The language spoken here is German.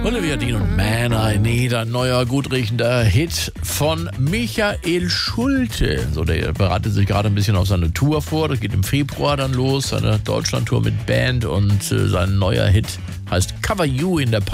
Olivia Dean und Man I Need, ein neuer, gut riechender Hit von Michael Schulte. So, der bereitet sich gerade ein bisschen auf seine Tour vor. Das geht im Februar dann los, seine Deutschlandtour mit Band, und sein neuer Hit heißt Cover You in der